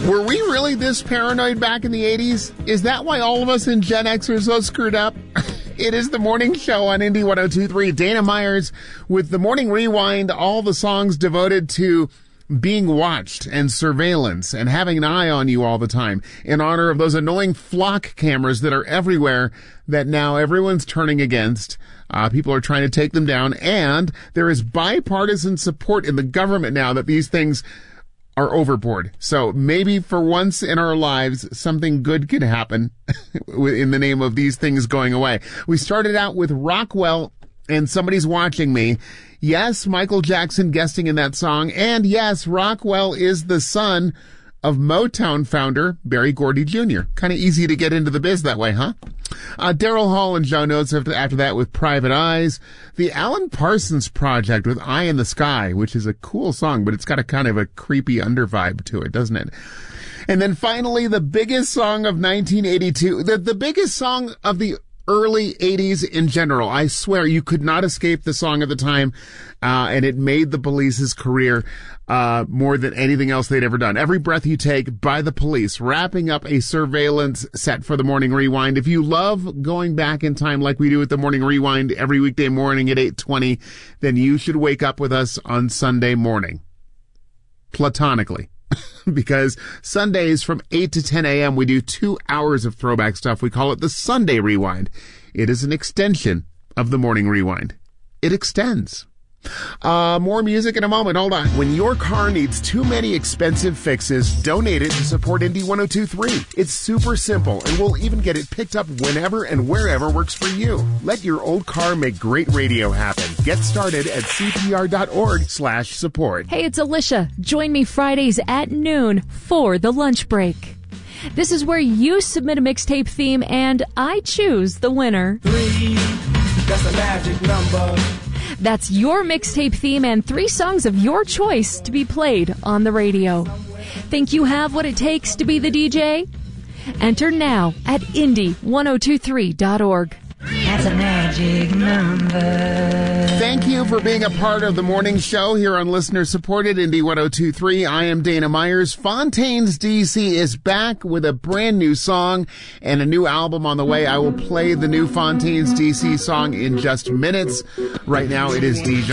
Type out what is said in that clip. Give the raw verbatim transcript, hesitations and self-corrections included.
Were we really this paranoid back in the eighties? Is that why all of us in Gen X are so screwed up? It is the morning show on Indy one oh two point three. Dana Myers with the Morning Rewind, all the songs devoted to being watched and surveillance and having an eye on you all the time in honor of those annoying flock cameras that are everywhere that now everyone's turning against. Uh, people are trying to take them down, and there is bipartisan support in the government now that these things are overboard. So maybe for once in our lives, something good could happen in the name of these things going away. We started out with Rockwell and Somebody's Watching Me. Yes, Michael Jackson guesting in that song. And yes, Rockwell is the son of Motown founder Berry Gordy Junior Kind of easy to get into the biz that way, huh? Uh, Daryl Hall and Joe Notes after that with Private Eyes. The Alan Parsons Project with Eye in the Sky, which is a cool song, but it's got a kind of a creepy under vibe to it, doesn't it? And then finally, the biggest song of nineteen eighty-two, the, the biggest song of the early eighties in general. I swear you could not escape the song at the time, uh, and it made the Police's career uh more than anything else they'd ever done. Every Breath You Take by the Police, wrapping up a surveillance set for the Morning Rewind. If you love going back in time like we do with the Morning Rewind every weekday morning at eight twenty, then you should wake up with us on Sunday morning. Platonically. Because Sundays from eight to ten a.m. we do two hours of throwback stuff. We call it the Sunday Rewind. It is an extension of the Morning Rewind. It extends. Uh, more music in a moment. Hold on. When your car needs too many expensive fixes, donate it to support Indy one oh two point three. It's super simple, and we'll even get it picked up whenever and wherever works for you. Let your old car make great radio happen. Get started at cpr.org slash support. Hey, it's Alicia. Join me Fridays at noon for the lunch break. This is where you submit a mixtape theme, and I choose the winner. Three, that's a magic number. That's your mixtape theme and three songs of your choice to be played on the radio. Think you have what it takes to be the D J? Enter now at indy one oh two three dot org. That's a magic number. Thank you for being a part of the morning show here on listener-supported Indy one oh two point three. I am Dana Myers. Fontaines D C is back with a brand new song and a new album on the way. I will play the new Fontaines D C song in just minutes. Right now, it is D J.